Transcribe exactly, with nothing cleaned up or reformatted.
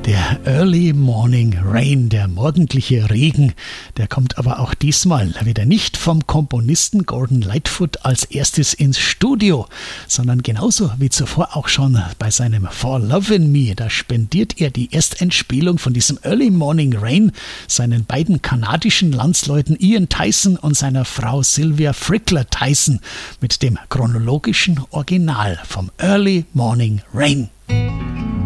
Der Early Morning Rain, der morgendliche Regen, der kommt aber auch diesmal wieder nicht vom Komponisten Gordon Lightfoot als erstes ins Studio, sondern genauso wie zuvor auch schon bei seinem For Lovin' Me. Da spendiert er die Ersteinspielung von diesem Early Morning Rain seinen beiden kanadischen Landsleuten Ian Tyson und seiner Frau Sylvia Frickler Tyson mit dem chronologischen Original vom Early Morning Rain.